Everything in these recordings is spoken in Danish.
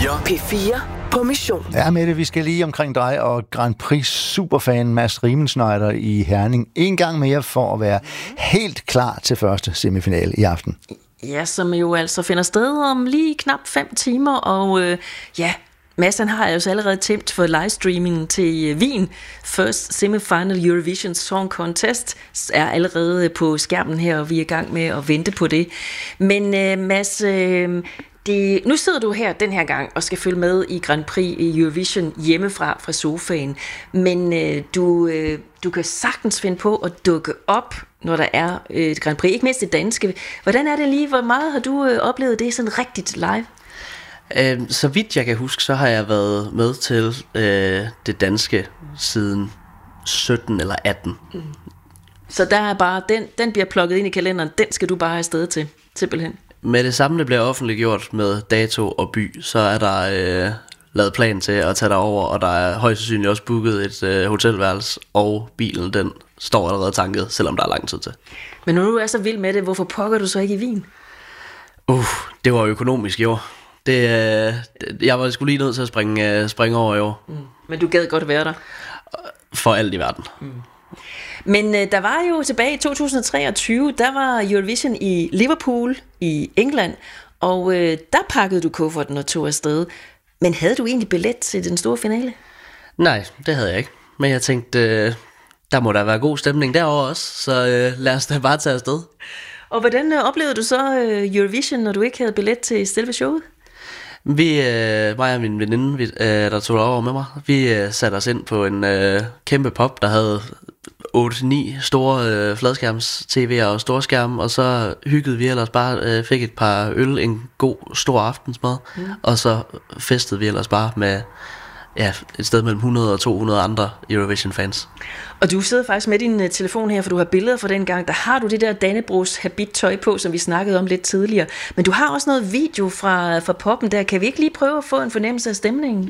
P4 på mission. Ja, Mette, vi skal lige omkring dig og Grand Prix superfan Mads Riemenschneider i Herning en gang mere for at være helt klar til første semifinale i aften. Ja, som jo altså finder sted om lige knap 5 timer, og Mads han har jo så allerede tæmt for livestreaming til Wien. First Semifinal Eurovision Song Contest er allerede på skærmen her, og vi er i gang med at vente på det. Men Mads, nu sidder du her den her gang og skal følge med i Grand Prix i Eurovision hjemmefra fra sofaen, men du kan sagtens finde på at dukke op, når der er et Grand Prix, ikke mindst det danske. Hvordan er det lige? Hvor meget har du oplevet det sådan rigtigt live? Så vidt jeg kan huske, så har jeg været med til det danske siden 17 eller 18. Så der er bare, den bliver plukket ind i kalenderen, den skal du bare afsted til, simpelthen. Med det samme, det bliver offentliggjort med dato og by, så er der lavet plan til at tage derover, og der er højst sandsynligt også booket et hotelværelse, og bilen, den står allerede tanket, selvom der er lang tid til. Men når du er så vild med det, hvorfor pokker du så ikke i Wien? Det var økonomisk i år. Jeg var sgu lige nødt til at springe over i år. Men du gad godt være der? For alt i verden. Men der var jo tilbage i 2023, der var Eurovision i Liverpool i England, og der pakkede du kufferten og tog afsted. Men havde du egentlig billet til den store finale? Nej, det havde jeg ikke. Men jeg tænkte, der må der være god stemning derovre også, så lad os da bare tage afsted. Og hvordan oplevede du så Eurovision, når du ikke havde billet til selve showet? Mig og min veninde, der tog over med mig, vi satte os ind på en kæmpe pop, der havde 8-9 store fladskærms-tv'er og storskærm, og så hyggede vi ellers bare, fik et par øl, en god stor aftensmad, og så festede vi ellers bare med et sted mellem 100 og 200 andre Eurovision-fans. Og du sidder faktisk med din telefon her, for du har billeder fra den gang. Der har du det der Dannebrogs habittøj på, som vi snakkede om lidt tidligere. Men du har også noget video fra poppen der. Kan vi ikke lige prøve at få en fornemmelse af stemningen?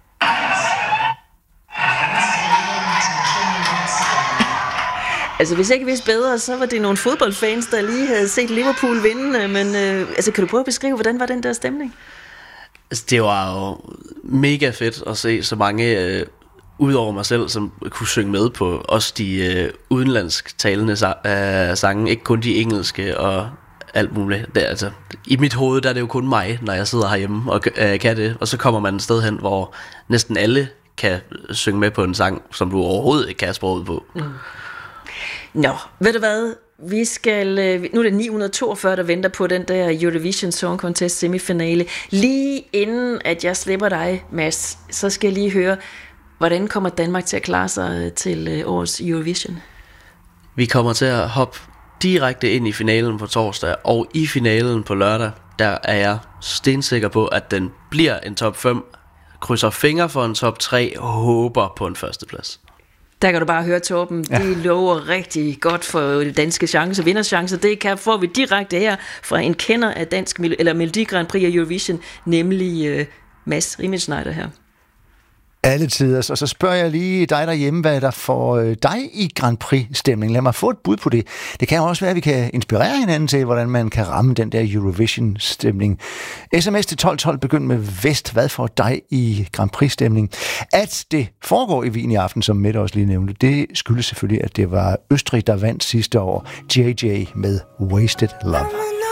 Altså, hvis jeg ikke vidste bedre, så var det nogle fodboldfans, der lige havde set Liverpool vinde. Men kan du prøve at beskrive, hvordan var den der stemning? Det var jo mega fedt at se så mange, udover mig selv, som kunne synge med på også de udenlandsk talende sange, ikke kun de engelske og alt muligt. I mit hoved der er det jo kun mig, når jeg sidder herhjemme og kan det, og så kommer man et sted hen, hvor næsten alle kan synge med på en sang, som du overhovedet ikke kan sproget på. Nå, ved du hvad? Vi skal, nu er det 942, der venter på den der Eurovision Song Contest semifinale. Lige inden at jeg slipper dig, Mads, så skal jeg lige høre, hvordan kommer Danmark til at klare sig til årets Eurovision? Vi kommer til at hoppe direkte ind i finalen på torsdag, og i finalen på lørdag, der er jeg stensikker på, at den bliver en top 5. Krydser fingre for en top 3, håber på en førsteplads. Der kan du bare høre, Torben, det lover rigtig godt for danske chancer, vinderchancer. Det får vi direkte her fra en kender af dansk Melodi Grand Prix og Eurovision, nemlig Mads Riemenschneider her. Alle tider, og så spørger jeg lige dig derhjemme, hvad der får dig i Grand Prix-stemning. Lad mig få et bud på det. Det kan jo også være, at vi kan inspirere hinanden til, hvordan man kan ramme den der Eurovision-stemning. SMS til 1212 begynd med Vest. Hvad får dig i Grand Prix-stemning? At det foregår i Wien i aften, som Mette også lige nævnte, det skyldes selvfølgelig, at det var Østrig, der vandt sidste år. JJ med Wasted Love.